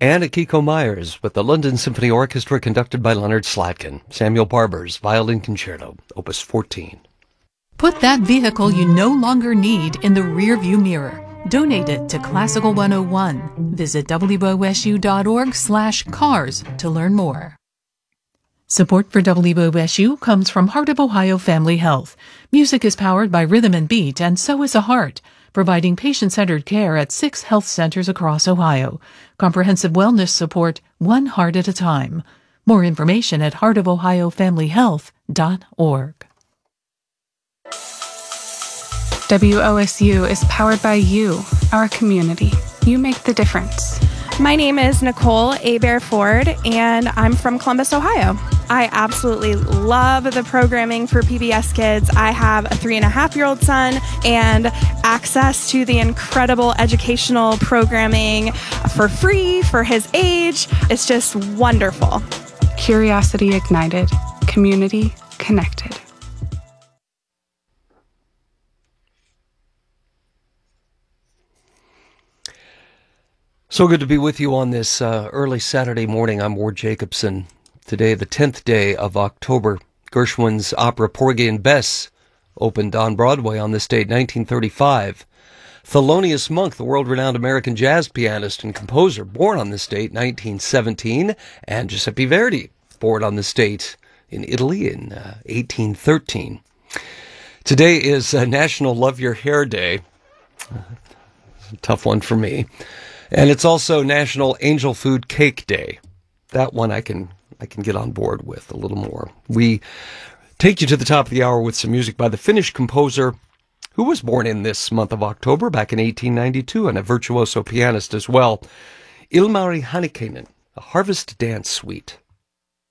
and Akiko Myers with the London Symphony Orchestra conducted by Leonard Slatkin. Samuel Barber's Violin Concerto, Opus 14. Put that vehicle you no longer need in the rearview mirror. Donate it to Classical 101. Visit wosu.org/cars to learn more. Support for WOSU comes from Heart of Ohio Family Health. Music is powered by rhythm and beat, and so is a heart, providing patient-centered care at 6 health centers across Ohio. Comprehensive wellness support, one heart at a time. More information at heartofohiofamilyhealth.org. WOSU is powered by you, our community. You make the difference. My name is Nicole Ford, and I'm from Columbus, Ohio. I absolutely love the programming for PBS Kids. I have a 3.5-year-old son, and access to the incredible educational programming for free for his age. It's just wonderful. Curiosity ignited, community connected. So good to be with you on this early Saturday morning. I'm Ward Jacobson. Today, the 10th day of October, Gershwin's opera Porgy and Bess opened on Broadway on this date, 1935. Thelonious Monk, the world-renowned American jazz pianist and composer, born on this date, 1917, and Giuseppe Verdi, born on this date in Italy in 1813. Today is National Love Your Hair Day. It's a tough one for me. And it's also National Angel Food Cake Day. That one I can get on board with a little more. We take you to the top of the hour with some music by the Finnish composer who was born in this month of October back in 1892 and a virtuoso pianist as well. Ilmari Hanikainen, a Harvest Dance Suite.